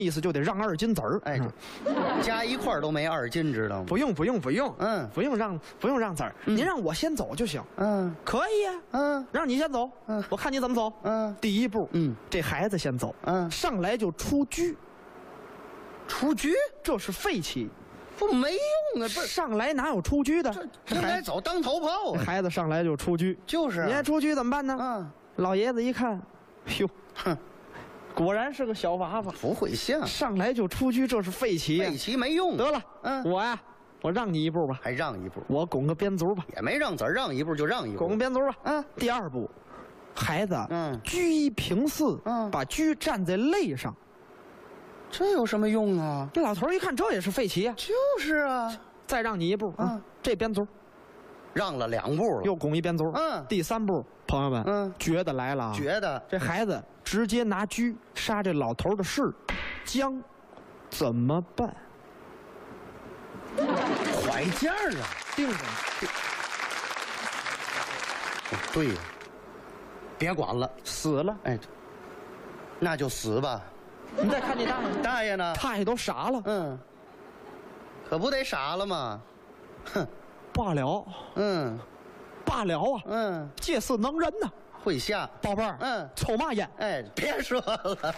意思就得让2斤子儿。 哎，加一块都没2斤，知道吗？ 不用，不用，不用让子儿，您让我先走就行。可以呀，让你先走，我看你怎么走。第一步，这孩子先走，上来就出局。 出局？ 这是废气。 不没用啊！不是上来哪有出局的？ 这应该走当头炮啊！ 孩子上来就出局， 就是你出局怎么办呢？老爷子一看，哟，果然是个小娃娃， 不会像上来就出局，这是废棋呀！ 废棋没用。 得了，我让你一步吧， 还让一步， 我拱个边足吧， 也没让子儿让一步就让一步， 拱个边足吧。第2步，孩子，居一平四，把车站在肋上。 这有什么用啊？ 这老头一看，这也是废棋啊！ 就是啊， 再让你一步这边足， 让了2步了， 又拱一边足。第3步，朋友们，绝的来了啊！ 绝的， 这孩子直接拿车杀这老头的势，将怎么办？ 拐件儿啊， 定着。 对呀，别管了， 死了。 哎，那就死吧。 你再看这大爷， 大爷呢？ 大爷都傻了。 可不得傻了吗？哼， 罢了。罢了啊。这是能人呐， 会下。 宝贝儿，抽嘛烟？ 哎，别说了。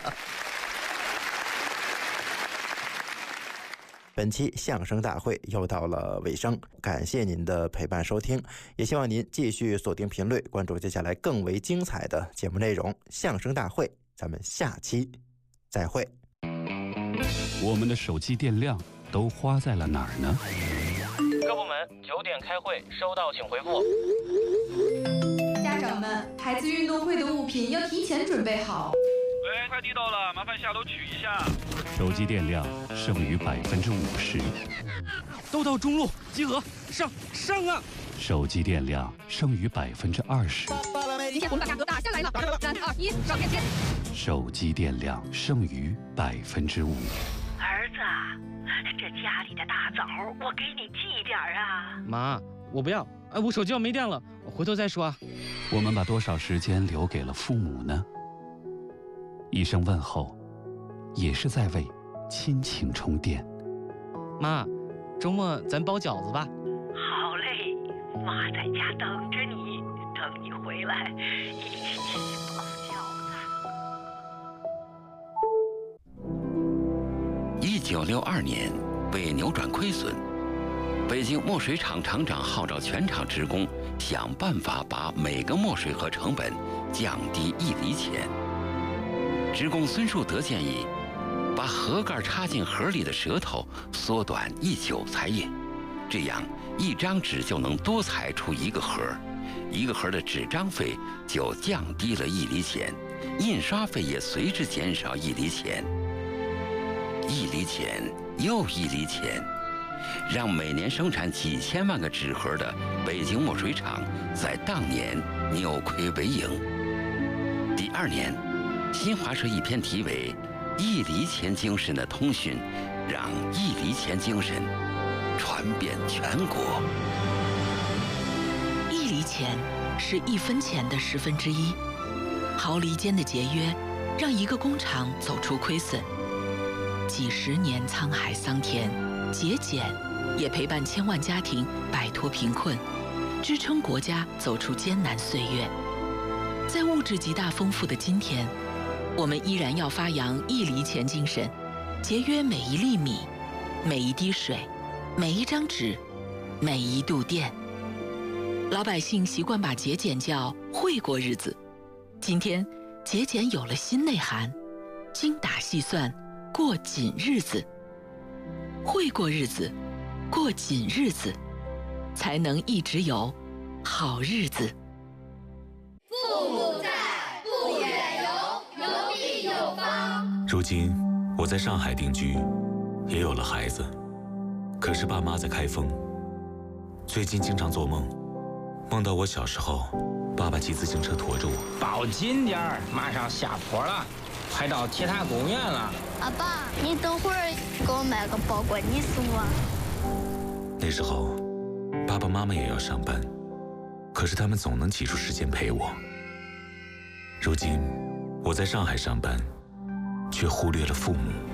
本期相声大会又到了尾声，感谢您的陪伴收听，也希望您继续锁定频率，关注接下来更为精彩的节目内容。相声大会，咱们下期再会。 我们的手机电量都花在了哪儿呢？ 各部门9点开会，收到请回复。 家长们，孩子运动会的物品要提前准备好。 喂，快递到了，麻烦下楼取一下。 手机电量剩余50%。 都到中路集合，上啊！ 手机电量剩余20%。 今天我们把价格打下来了，3、2、1，上链接。 手机电量剩余5%。 儿子，这家里的大枣我给你寄点啊。 妈，我不要，我手机要没电了，我回头再说啊。 我们把多少时间留给了父母呢？一声问候，也是在为亲情充电。 妈，周末咱包饺子吧。 好嘞，妈在家等着你，等你回来一起包饺子。1962年，为扭转亏损，北京墨水厂厂长号召全厂职工想办法把每个墨水盒成本降低1厘钱。职工孙树德建议，把盒盖插进盒里的舌头缩短1韭菜叶，这样1张纸就能多裁出1个盒，1个盒的纸张费就降低了1厘钱，印刷费也随之减少1厘钱。1厘钱又1厘钱，让每年生产几千万个纸盒的北京墨水厂在当年扭亏为盈。第2年，新华社一篇题为“1厘钱精神”的通讯，让1厘钱精神传遍全国。 1厘钱是1分钱的1/10，毫厘间的节约，让一个工厂走出亏损。几十年沧海桑田，节俭也陪伴千万家庭摆脱贫困，支撑国家走出艰难岁月。在物质极大丰富的今天，我们依然要发扬1厘钱精神，节约每1粒米、每1滴水、每1张纸、每1度电。老百姓习惯把节俭叫会过日子，今天节俭有了新内涵，精打细算，过紧日子。会过日子，过紧日子，才能一直有好日子。 父母在，不远游，游必有方。 如今我在上海定居，也有了孩子，可是爸妈在开封。最近经常做梦，梦到我小时候，爸爸骑自行车驮着我。 抱紧点儿，马上下坡了，快到铁塔公园了。 阿爸，你等会儿给我买个包裹，你送我。 那时候，爸爸妈妈也要上班，可是他们总能挤出时间陪我。如今，我在上海上班，却忽略了父母。